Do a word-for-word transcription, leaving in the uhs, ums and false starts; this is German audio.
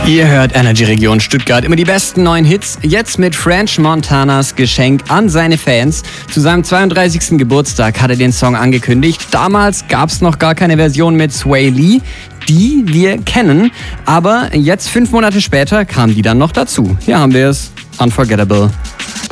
Ihr hört Energy Region Stuttgart, immer die besten neuen Hits. Jetzt mit French Montanas Geschenk an seine Fans. Zu seinem zweiunddreißigsten Geburtstag hat er den Song angekündigt. Damals gab es noch gar keine Version mit Swae Lee, die wir kennen. Aber jetzt, fünf Monate später, kam die dann noch dazu. Hier haben wir es. Unforgettable.